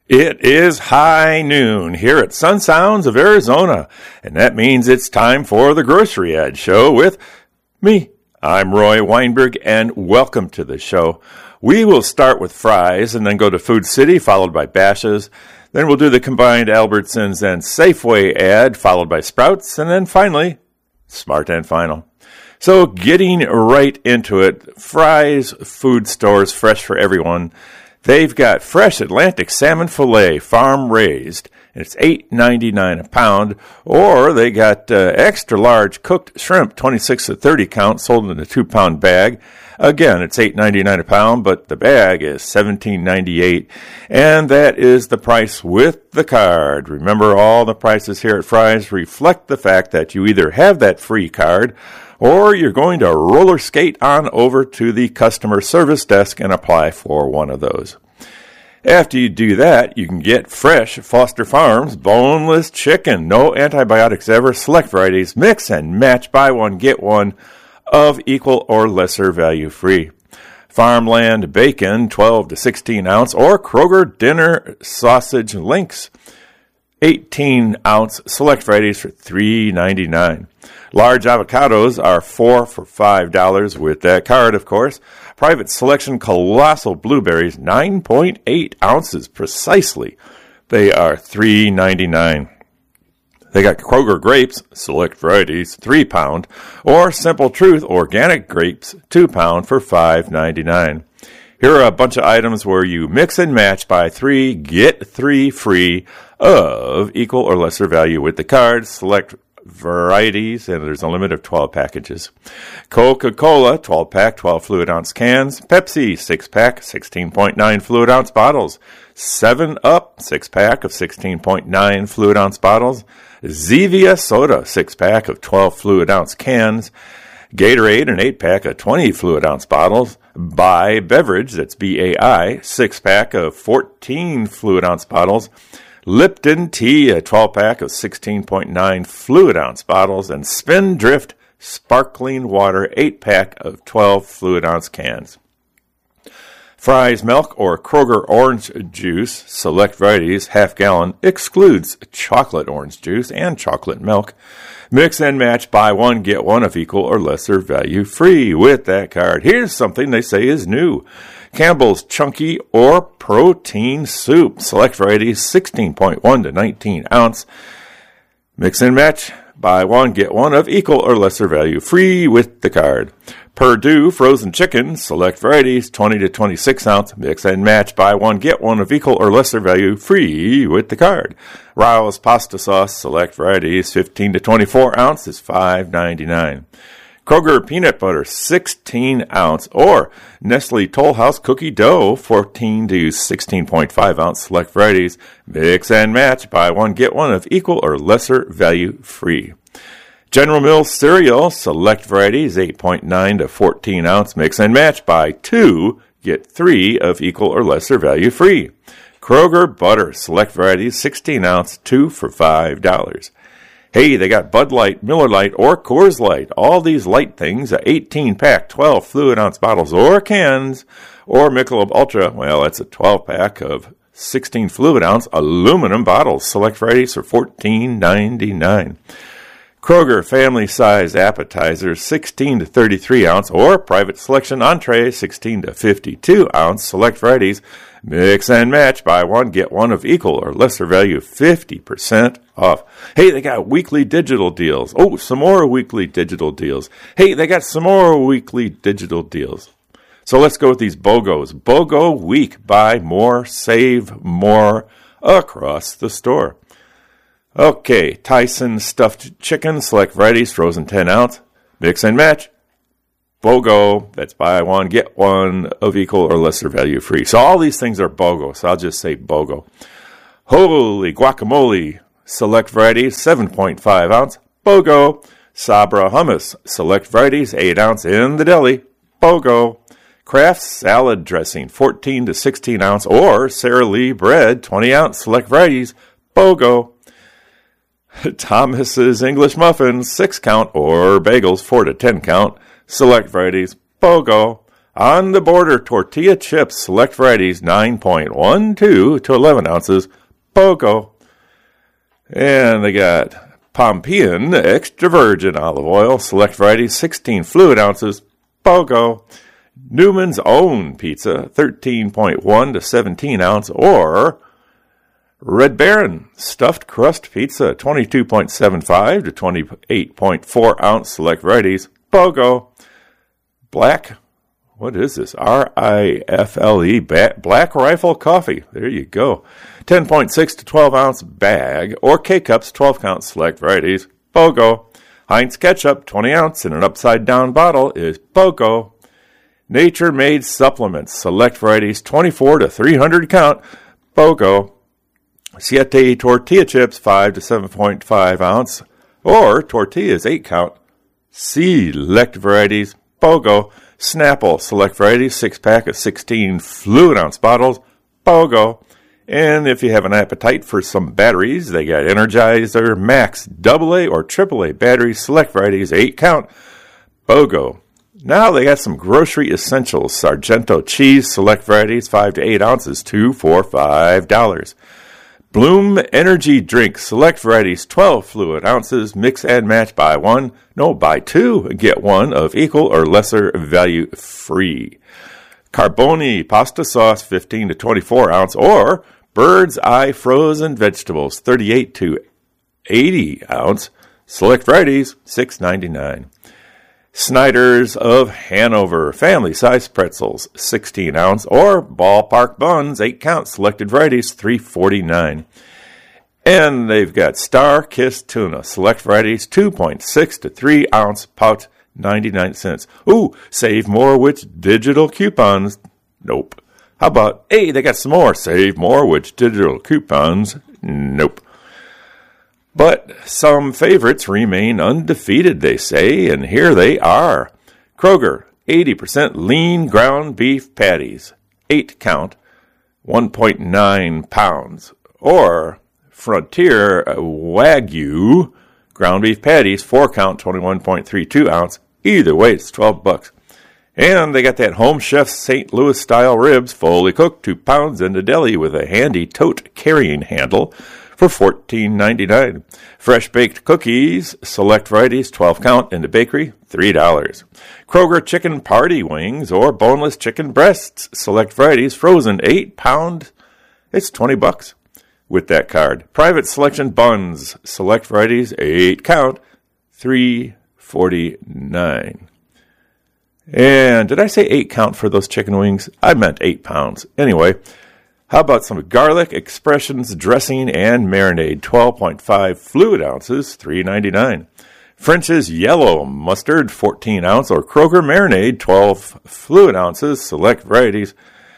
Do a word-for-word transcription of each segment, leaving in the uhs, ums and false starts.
It is high noon here at Sun Sounds of Arizona, and that means it's time for the Grocery Ad Show with me. I'm Roy Weinberg, and welcome to the show. We will start with fries and then go to Food City, followed by Bashas'. Then we'll do the combined Albertsons and Safeway ad, followed by Sprouts, and then finally, Smart and Final. So getting right into it, Fry's Food Stores, fresh for everyone. They've got fresh Atlantic salmon fillet, farm raised, and it's eight ninety-nine a pound. Or they got uh, extra large cooked shrimp, twenty-six to thirty count, sold in a two pound bag. Again, it's eight ninety-nine a pound, but the bag is seventeen ninety-eight, and that is the price with the card. Remember, all the prices here at Fry's reflect the fact that you either have that free card or you're going to roller skate on over to the customer service desk and apply for one of those. After you do that, you can get fresh Foster Farms boneless chicken, no antibiotics ever, select varieties, mix and match, buy one, get one of equal or lesser value free. Farmland bacon, twelve to sixteen ounce, or Kroger dinner sausage links, eighteen ounce, select varieties for three ninety-nine. Large avocados are four for five dollars with that card, of course. Private selection colossal blueberries, nine point eight ounces precisely. They are three ninety-nine. They got Kroger grapes, select varieties, three pound, or Simple Truth organic grapes, two pound for five ninety-nine. Here are a bunch of items where you mix and match, buy three, get three free of equal or lesser value with the card. Select varieties, and there's a limit of twelve packages. Coca-Cola, twelve pack, twelve fluid ounce cans. Pepsi, six pack, sixteen point nine fluid ounce bottles. seven up, six pack of sixteen point nine fluid ounce bottles. Zevia soda, six pack of twelve fluid ounce cans. Gatorade, an eight pack of twenty fluid ounce bottles. Bai Beverage, that's B A I, six pack of fourteen fluid ounce bottles. Lipton Tea, a twelve pack of sixteen point nine fluid ounce bottles. And Spindrift Sparkling Water, eight pack of twelve fluid ounce cans. Fry's milk or Kroger orange juice, select varieties, half gallon, excludes chocolate orange juice and chocolate milk. Mix and match, buy one, get one of equal or lesser value free with that card. Here's something they say is new. Campbell's Chunky or Protein Soup, select varieties, sixteen point one to nineteen ounce. Mix and match, buy one, get one of equal or lesser value free with the card. Perdue Frozen Chicken, select varieties, twenty to twenty-six ounce, mix and match, buy one, get one of equal or lesser value free with the card. Rao's Pasta Sauce, select varieties, fifteen to twenty-four ounce is five ninety-nine. Kroger Peanut Butter, sixteen ounce, or Nestle Toll House Cookie Dough, fourteen to sixteen point five ounce, select varieties, mix and match, buy one, get one of equal or lesser value free. General Mills cereal, select varieties, eight point nine to fourteen ounce, mix and match, buy two, get three of equal or lesser value free. Kroger butter, select varieties, sixteen ounce, two for five dollars. Hey, they got Bud Light, Miller Lite, or Coors Light. All these light things, eighteen pack, twelve fluid ounce bottles or cans, or Michelob Ultra, well, that's a twelve pack of sixteen fluid ounce aluminum bottles. Select varieties for fourteen ninety-nine. Kroger family size appetizers, sixteen to thirty-three ounce, or private selection entree, sixteen to fifty-two ounce, select varieties, mix and match, buy one, get one of equal or lesser value, fifty percent off. Hey, they got weekly digital deals. Oh, some more weekly digital deals. Hey, they got some more weekly digital deals. So let's go with these BOGOs. BOGO week, buy more, save more across the store. Okay, Tyson stuffed chicken, select varieties, frozen ten ounce, mix and match. BOGO, that's buy one, get one of equal or lesser value free. So all these things are BOGO, so I'll just say BOGO. Holy guacamole, select varieties, seven point five ounce, BOGO. Sabra hummus, select varieties, eight ounce in the deli, BOGO. Kraft salad dressing, fourteen to sixteen ounce, or Sara Lee bread, twenty ounce, select varieties, BOGO. Thomas's English muffins, six count, or bagels, four to ten count, select varieties, BOGO. On the Border tortilla chips, select varieties nine point one two to eleven ounces, BOGO. And they got Pompeian extra virgin olive oil, select varieties sixteen fluid ounces, BOGO. Newman's Own pizza, thirteen point one to seventeen ounce, or Red Baron stuffed crust pizza, twenty-two point seven five to twenty-eight point four ounce, select varieties, BOGO. Black, what is this? R I F L E, Black Rifle Coffee. There you go. ten point six to twelve ounce bag, or K-Cups, twelve count, select varieties, BOGO. Heinz Ketchup, twenty ounce in an upside down bottle, is BOGO. Nature Made Supplements, select varieties, twenty-four to three hundred count, BOGO. Siete tortilla chips, five to seven point five ounce, or tortillas, eight count, select varieties, BOGO. Snapple, select varieties, six pack of sixteen fluid ounce bottles, BOGO. And if you have an appetite for some batteries, they got Energizer Max double A or triple A batteries, select varieties, eight count, BOGO. Now they got some grocery essentials, Sargento cheese, select varieties, five to eight ounces, two for five dollars. Bloom Energy Drink, select varieties, twelve fluid ounces, mix and match, buy one, no, buy two, get one of equal or lesser value free. Carboni Pasta Sauce, fifteen to twenty-four ounce, or Bird's Eye Frozen Vegetables, thirty-eight to eighty ounce, select varieties, six ninety-nine. Snyder's of Hanover family size pretzels, sixteen ounce, or Ballpark Buns, eight count, selected varieties, three forty-nine. And they've got Star Kiss Tuna, select varieties, two point six to three ounce pouch, ninety-nine cents. Ooh, save more with digital coupons. Nope. How about, hey, they got some more, save more with digital coupons. Nope. But some favorites remain undefeated, they say, and here they are. Kroger, eighty percent lean ground beef patties, eight count, one point nine pounds. Or Frontier Wagyu ground beef patties, four count, twenty-one point three two ounce. Either way, it's twelve bucks. And they got that Home Chef Saint Louis style ribs, fully cooked, two pounds in the deli with a handy tote carrying handle, for fourteen ninety-nine. Fresh baked cookies, select varieties, twelve count in the bakery, three dollars. Kroger chicken party wings or boneless chicken breasts, select varieties, frozen, eight pound, it's twenty bucks with that card. Private selection buns, select varieties, eight count, three forty-nine. And did I say eight count for those chicken wings? I meant eight pounds. Anyway, how about some garlic expressions dressing and marinade, twelve point five fluid ounces, three ninety-nine. French's yellow mustard, fourteen ounce, or Kroger marinade, twelve fluid ounces, select varieties,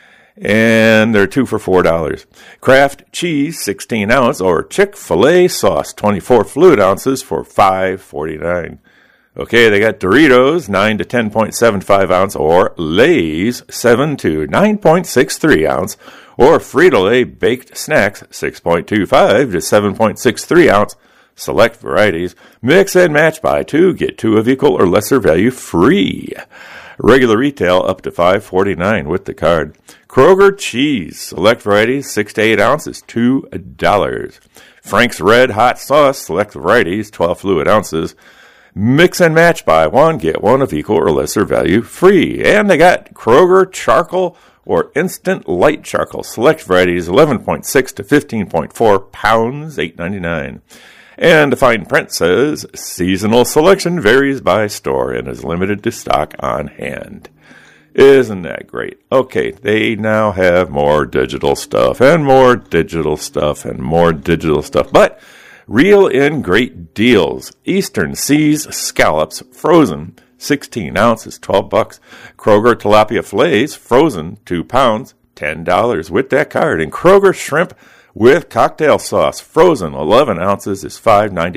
and they're two for four dollars. Kraft cheese, sixteen ounce, or Chick-fil-A sauce, twenty-four fluid ounces, for five forty-nine. Okay, they got Doritos, nine to ten point seven five ounce, or Lay's, seven to nine point six three ounce, or Frito-Lay baked snacks, six point two five to seven point six three ounce, select varieties. Mix and match, buy two, get two of equal or lesser value free. Regular retail up to five forty-nine with the card. Kroger cheese, select varieties, six to eight ounces, two dollars. Frank's Red Hot Sauce, select varieties, twelve fluid ounces. Mix and match, buy one, get one of equal or lesser value free. And they got Kroger charcoal or instant light charcoal, select varieties, eleven point six to fifteen point four pounds, eight ninety-nine. And the fine print says, seasonal selection varies by store and is limited to stock on hand. Isn't that great? Okay, they now have more digital stuff and more digital stuff and more digital stuff. But reel in great deals. Eastern Seas scallops, frozen, sixteen ounces, twelve bucks. Kroger tilapia fillets, frozen, two pounds, ten dollars with that card. And Kroger shrimp with cocktail sauce, frozen, eleven ounces, is five ninety-nine.